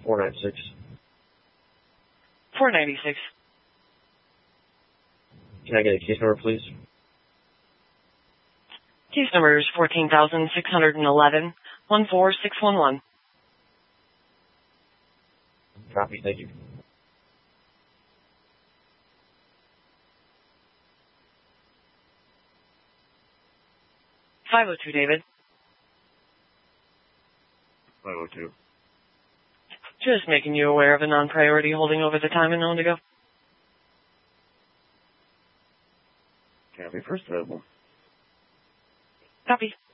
496. 496. Can I get a case number, please? Case number is 14,611, 14611. Copy, thank you. .502, David. 502. Just making you aware of a non-priority holding over the time and known to go. Copy, first available. Copy.